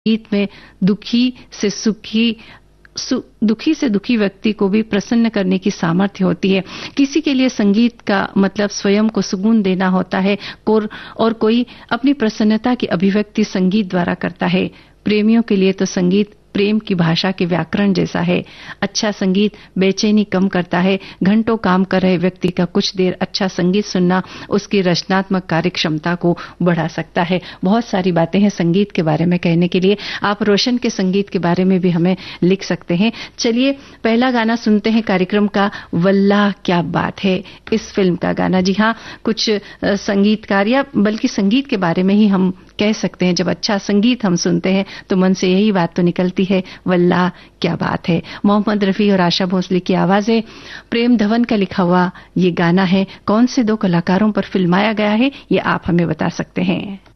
संगीत में दुखी से दुखी व्यक्ति को भी प्रसन्न करने की सामर्थ्य होती है। किसी के लिए संगीत का मतलब स्वयं को सुकून देना होता है और कोई अपनी प्रसन्नता की अभिव्यक्ति संगीत द्वारा करता है। प्रेमियों के लिए तो संगीत प्रेम की भाषा के व्याकरण जैसा है। अच्छा संगीत बेचैनी कम करता है। घंटों काम कर रहे व्यक्ति का कुछ देर अच्छा संगीत सुनना उसकी रचनात्मक कार्य क्षमता को बढ़ा सकता है। बहुत सारी बातें हैं संगीत के बारे में कहने के लिए। आप रोशन के संगीत के बारे में भी हमें लिख सकते हैं। चलिए पहला गाना सुनते हैं कार्यक्रम का, वल्लाह क्या बात है, इस फिल्म का गाना। जी हाँ, कुछ संगीतकार या बल्कि संगीत के बारे में ही हम कह सकते हैं। जब अच्छा संगीत हम सुनते हैं तो मन से यही बात तो निकलती है, वल्लाह क्या बात है। मोहम्मद रफी और आशा भोसले की आवाजें, प्रेम धवन का लिखा हुआ ये गाना है। कौन से दो कलाकारों पर फिल्माया गया है ये आप हमें बता सकते हैं।